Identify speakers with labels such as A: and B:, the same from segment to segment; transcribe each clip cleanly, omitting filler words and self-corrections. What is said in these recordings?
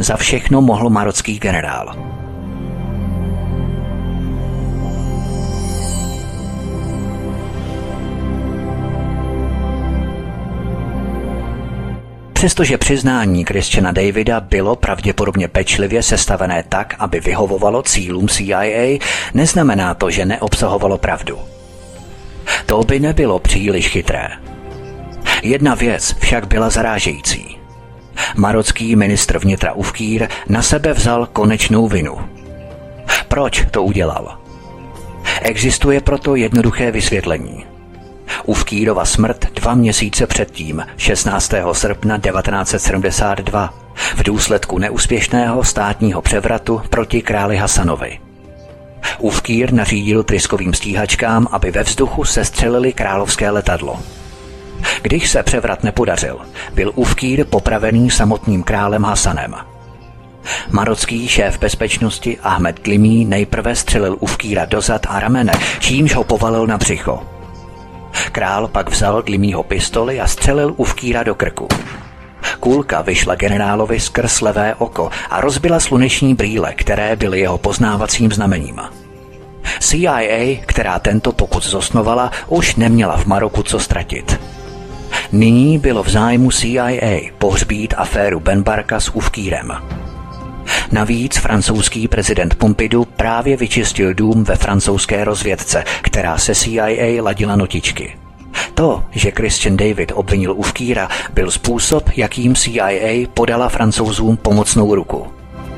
A: za všechno mohl marocký generál. Přestože přiznání Christiana Davida bylo pravděpodobně pečlivě sestavené tak, aby vyhovovalo cílům CIA, neznamená to, že neobsahovalo pravdu. To by nebylo příliš chytré. Jedna věc však byla zarážející. Marocký ministr vnitra Oufkir na sebe vzal konečnou vinu. Proč to udělal? Existuje proto jednoduché vysvětlení. Oufkirova smrt 2 měsíce předtím, 16. srpna 1972, v důsledku neúspěšného státního převratu proti králi Hasanovi. Oufkir nařídil tryskovým stíhačkám, aby ve vzduchu sestřelili královské letadlo. Když se převrat nepodařil, byl Oufkir popravený samotným králem Hasanem. Marocký šéf bezpečnosti Ahmed Glimi nejprve střelil Oufkira do zad a ramene, čímž ho povalil na břicho. Král pak vzal Glimího pistoli a střelil Oufkira do krku. Kulka vyšla generálovi skrz levé oko a rozbila sluneční brýle, které byly jeho poznávacím znamením. CIA, která tento pokus zosnovala, už neměla v Maroku co ztratit. Nyní bylo v zájmu CIA pohřbít aféru Benbarka s Oufkirem. Navíc francouzský prezident Pompidou právě vyčistil dům ve francouzské rozvědce, která se CIA ladila notičky. To, že Christian David obvinil Oufkira, byl způsob, jakým CIA podala Francouzům pomocnou ruku.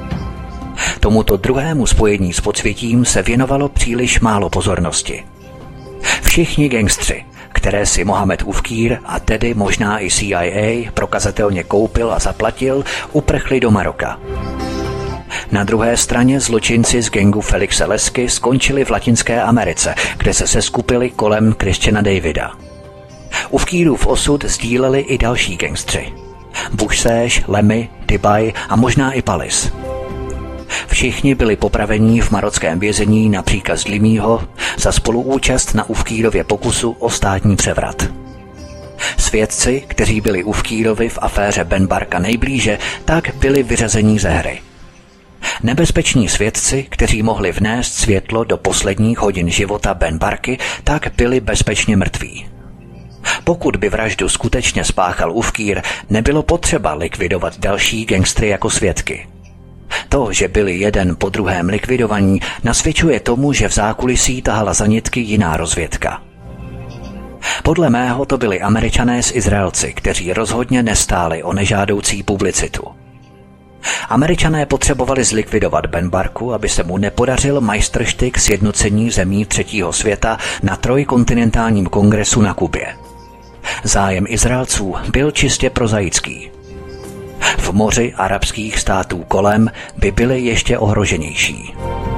A: Tomuto druhému spojení s podsvětím se věnovalo příliš málo pozornosti. Všichni gangstři, které si Mohamed Oufkir a tedy možná i CIA prokazatelně koupil a zaplatil, uprchli do Maroka. Na druhé straně zločinci z gangu Felixe Lesky skončili v Latinské Americe, kde se seskupili kolem Christiana Davida. Oufkirův osud sdíleli i další gangstři. Bouchsèche, Lemy, Dibay a možná i Palis. Všichni byli popraveni v marockém vězení na příkaz Glimího za spoluúčast na Oufkirově pokusu o státní převrat. Svědci, kteří byli Oufkirovi v aféře Benbarka nejblíže, tak byli vyřazení ze hry. Nebezpeční svědci, kteří mohli vnést světlo do posledních hodin života Benbarky, tak byli bezpečně mrtví. Pokud by vraždu skutečně spáchal Oufkir, nebylo potřeba likvidovat další gangstry jako svědky. To, že byli jeden po druhém likvidovaní, nasvědčuje tomu, že v zákulisí tahala za nitky jiná rozvědka. Podle mého to byli Američané s Izraelci, kteří rozhodně nestáli o nežádoucí publicitu. Američané potřebovali zlikvidovat Benbarku, aby se mu nepodařil majstrštyk sjednocení zemí třetího světa na trojkontinentálním kongresu na Kubě. Zájem Izraelců byl čistě prozaický. V moři arabských států kolem by byly ještě ohroženější.